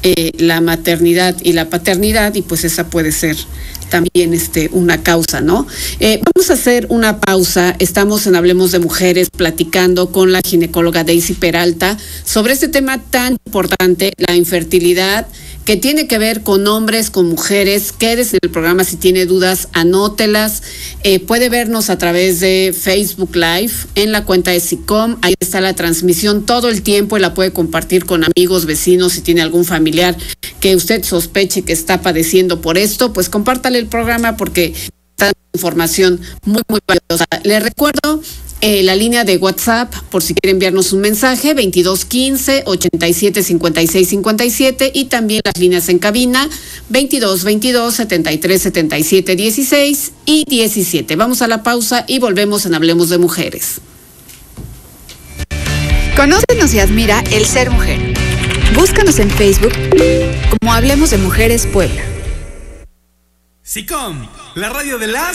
la maternidad y la paternidad, y pues esa puede ser también una causa, ¿no? Vamos a hacer una pausa. Estamos en Hablemos de Mujeres platicando con la ginecóloga Daisy Peralta sobre este tema tan importante, la infertilidad, que tiene que ver con hombres, con mujeres. Quédese en el programa, si tiene dudas, anótelas. Puede vernos a través de Facebook Live en la cuenta de SICOM. Ahí está la transmisión todo el tiempo y la puede compartir con amigos, vecinos. Si tiene algún familiar que usted sospeche que está padeciendo por esto, pues compártale el programa porque está información muy, muy valiosa. Le recuerdo la línea de WhatsApp, por si quiere enviarnos un mensaje, 2215-875657, y también las líneas en cabina, 2222-737716 y 17. Vamos a la pausa y volvemos en Hablemos de Mujeres. Conócenos y admira el ser mujer. Búscanos en Facebook como Hablemos de Mujeres Puebla. SICOM, la radio de las